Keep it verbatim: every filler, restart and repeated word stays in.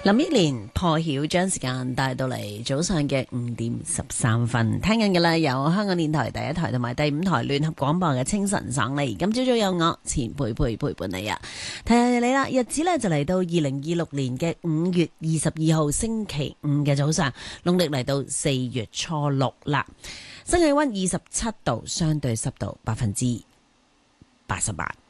林憶蓮破曉將時間帶到嚟早上嘅五點十三分，聽緊嘅啦，有香港電台第一台同埋第五台聯合廣播嘅清晨爽利。今朝早有我錢佩佩陪伴你啊，睇下你啦，日子呢就嚟到二零二六年嘅五月二十二號星期五嘅早上，農曆嚟到四月初六啦。新氣溫二十七度，相對濕度百分之八十八。